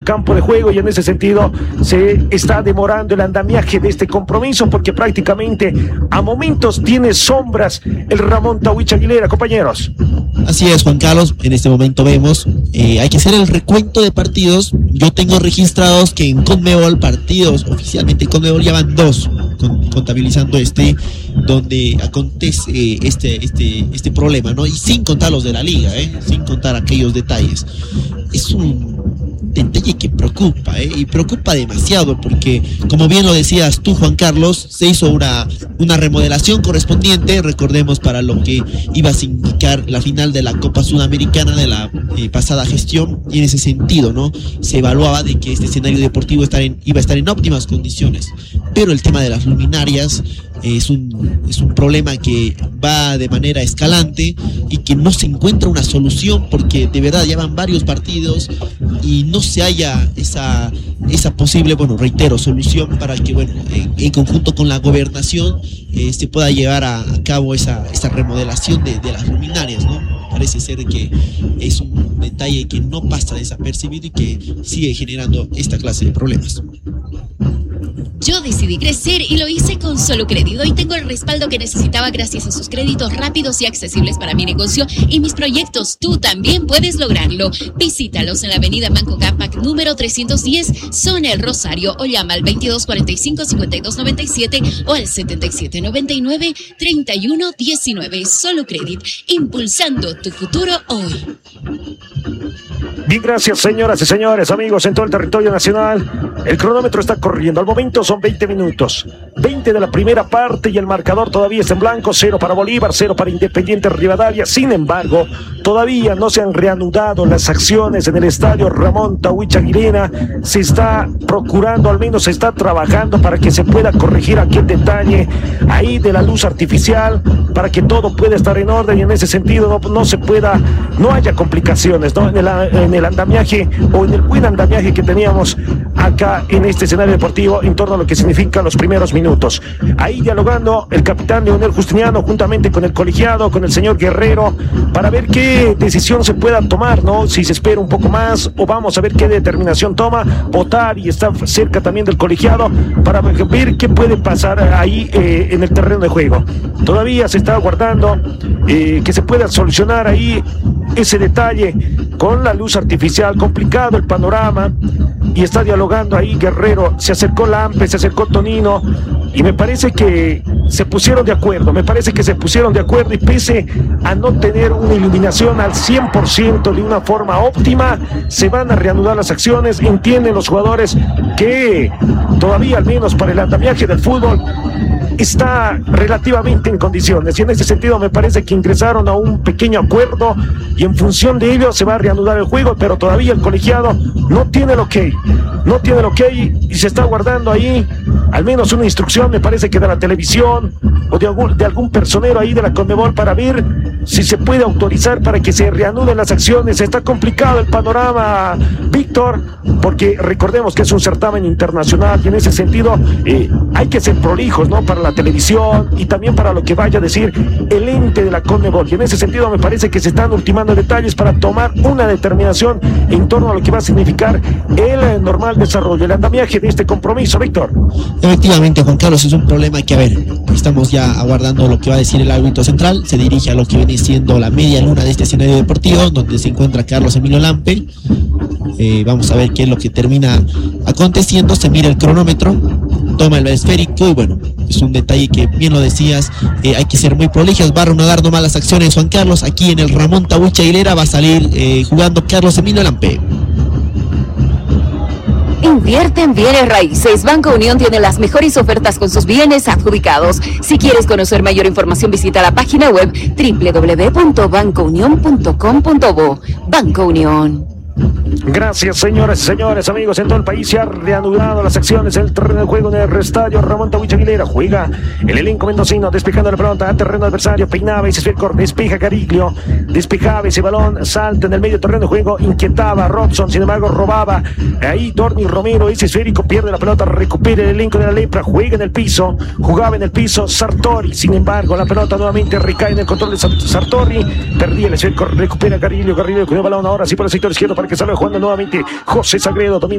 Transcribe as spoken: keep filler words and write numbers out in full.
campo de juego, y en ese sentido se está demorando el andamiaje de este compromiso, porque prácticamente a momentos tiene sombras el Ramón Tawich Aguilera, compañeros. Así es, Juan Carlos, en este momento vemos, eh, hay que hacer el recuento de partidos. Yo tengo registrados que en Conmebol, partidos oficialmente en Conmebol ya van dos, con, contabilizando este, donde acontece eh, este, este, este problema, ¿no? Y sin contar los de la liga, ¿eh? Sin contar aquellos detalles. Es un detalle que preocupa, ¿eh? Y preocupa demasiado, porque como bien lo decías tú, Juan Carlos, se hizo una, una remodelación correspondiente, recordemos, para lo que iba a significar la final de la Copa Sudamericana de la eh, pasada gestión, y en ese sentido, ¿no? Se evaluaba de que este escenario deportivo estar en, iba a estar en óptimas condiciones, pero el tema de las luminarias es un, es un problema que va de manera escalante y que no se encuentra una solución, porque de verdad ya van varios partidos y no se haya esa, esa posible, bueno, reitero, solución para que, bueno, en, en conjunto con la gobernación eh, se pueda llevar a, a cabo esa, esa remodelación de, de las luminarias, ¿no? Parece ser que es un detalle que no pasa desapercibido y que sigue generando esta clase de problemas. Yo decidí crecer y lo hice con Solo Crédito. Hoy tengo el respaldo que necesitaba gracias a sus créditos rápidos y accesibles para mi negocio y mis proyectos. Tú también puedes lograrlo. Visítalos en la avenida Manco Cápac número trescientos diez, zona El Rosario, o llama al veintidós cuarenta y cinco, cincuenta y dos noventa y siete o al setenta y siete noventa y nueve, treinta y uno diecinueve. Solo Credit, impulsando tu futuro hoy. Bien, gracias, señoras y señores, amigos en todo el territorio nacional. El cronómetro está corriendo. Al momento son veinte minutos. veinte de la primera parte y el marcador todavía está en blanco. Cero para Bolívar, cero para Independiente Rivadavia. Sin embargo, todavía no se han reanudado las acciones en el estadio Ramón Tawich Aguilera. Se está procurando, al menos se está trabajando para que se pueda corregir aquel detalle ahí de la luz artificial, para que todo pueda estar en orden y en ese sentido no, no se pueda, no haya complicaciones, ¿no? En el, en el andamiaje o en el buen andamiaje que teníamos acá en este escenario deportivo en torno a lo que significan los primeros minutos. Ahí dialogando el capitán Leonel Justiniano juntamente con el colegiado, con el señor Guerrero, para ver qué decisión se pueda tomar, ¿no? Si se espera un poco más o vamos a ver qué determinación toma. Votar y está cerca también del colegiado para ver qué puede pasar ahí eh, en el terreno de juego. Todavía se está aguardando eh, que se pueda solucionar ahí ese detalle con la luz artificial. Complicado el panorama y está dialogando ahí Guerrero. Se acercó Lampe, se acercó Tonino y me parece que se pusieron de acuerdo, me parece que se pusieron de acuerdo y pese a no tener una iluminación al cien por ciento de una forma óptima, se van a reanudar las acciones. Entienden los jugadores que todavía, al menos para el andamiaje del fútbol, está relativamente en condiciones y en ese sentido me parece que ingresaron a un pequeño acuerdo y en función de ello se va a reanudar el juego, pero todavía el colegiado no tiene el ok, no tiene el ok y se está guardando ahí al menos una instrucción, me parece que de la televisión o de algún, de algún personero ahí de la Conmebol para ver si se puede autorizar para que se reanuden las acciones. Está complicado el panorama, Víctor, porque recordemos que es un certamen internacional y en ese sentido eh, hay que ser prolijos, ¿no? Para la televisión y también para lo que vaya a decir el ente de la Conmebol, y en ese sentido me parece que se están ultimando detalles para tomar una determinación en torno a lo que va a significar el normal desarrollo, el andamiaje de este compromiso, Víctor. Efectivamente, Juan Carlos, es un problema que, a ver, estamos ya aguardando lo que va a decir el árbitro central. Se dirige a lo que viene siendo la media luna de este escenario deportivo, donde se encuentra Carlos Emilio Lampe. Eh, vamos a ver qué es lo que termina aconteciendo. Se mira el cronómetro, toma el esférico y bueno, es un detalle que bien lo decías, eh, hay que ser muy prolijos. Va a reanudar nomás las acciones, Juan Carlos. Aquí en el Ramón Tawich Aguilera va a salir eh, jugando Carlos Emilio Lampe. Invierte en bienes raíces. Banco Unión tiene las mejores ofertas con sus bienes adjudicados. Si quieres conocer mayor información, visita la página web doble u doble u doble u punto banco unión punto com punto bo. Banco Unión. Gracias, señoras y señores, amigos en todo el país. Se han reanudado las acciones en el terreno de juego en el estadio Ramón Tawich Aguilera. Juega el elenco mendocino, despejando la pelota al terreno adversario. Peinaba ese esférico, despeja Cariglio, despejaba ese balón, salta en el medio terreno de juego, inquietaba Robson, sin embargo robaba ahí Dorni Romero, ese esférico, pierde la pelota, recupera el elenco de la Lepra, juega en el piso, jugaba en el piso Sartori, sin embargo la pelota nuevamente recae en el control de Sartori, perdía el esférico, recupera Cariglio, Cariglio con el balón ahora sí por el sector izquierdo para que salga jugando nuevamente José Sagredo, domina